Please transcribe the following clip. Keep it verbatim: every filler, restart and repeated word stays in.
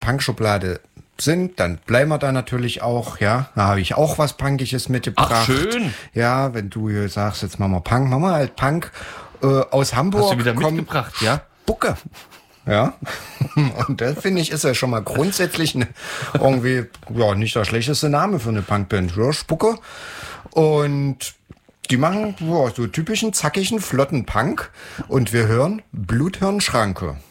Punkschublade sind, dann bleiben wir da natürlich auch, ja. Da habe ich auch was Punkiges mitgebracht. Ach, schön. Ja, wenn du hier sagst, jetzt machen wir Punk, machen wir halt Punk äh, aus Hamburg. Hast du wieder mitgebracht, ja? Spucke. Ja. Und das finde ich ist ja schon mal grundsätzlich eine, irgendwie, ja, nicht der schlechteste Name für eine Punkband. Ja, Spucke. Und die machen ja, so typischen, zackigen, flotten Punk. Und wir hören Bluthirnschranke.